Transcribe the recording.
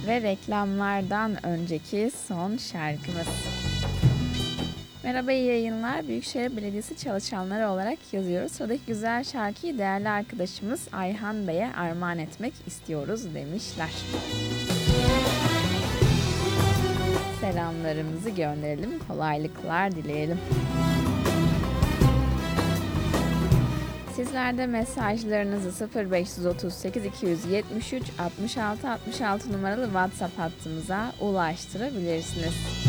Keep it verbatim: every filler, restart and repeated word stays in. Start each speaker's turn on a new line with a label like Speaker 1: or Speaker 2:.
Speaker 1: ve reklamlardan önceki son şarkımız. Merhaba, iyi yayınlar. Büyükşehir Belediyesi çalışanları olarak yazıyoruz. Sıradaki güzel şarkıyı değerli arkadaşımız Ayhan Bey'e armağan etmek istiyoruz demişler. Selamlarımızı gönderelim, kolaylıklar dileyelim. Sizler de mesajlarınızı sıfır beş otuz sekiz iki yetmiş üç altmış altı altmış altı numaralı WhatsApp hattımıza ulaştırabilirsiniz.